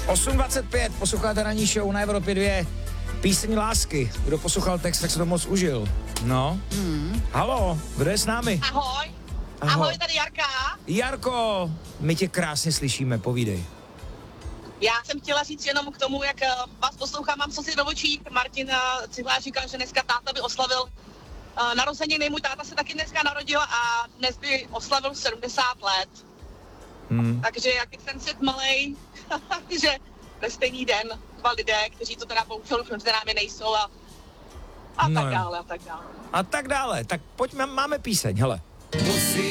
8:25, posloucháte ranní show na Evropě 2. Píseň lásky. Kdo poslouchal text, tak se to moc užil. No. Halo, kdo je s námi? Ahoj. Ahoj, tady Jarka. Jarko, my tě krásně slyšíme, povídej. Já jsem chtěla říct jenom k tomu, jak vás poslouchám, mám slzy do očí. Martin Cihlář říkal, že dneska táta by oslavil narozeniny. Můj táta se taky dneska narodil a dnes by oslavil 70 let. Takže jak jsem svět malej, že ve stejný den dva lidé, kteří to teda bohužel už mezi námi nejsou a tak dále. A tak dále, tak pojďme, máme píseň, hele. Musí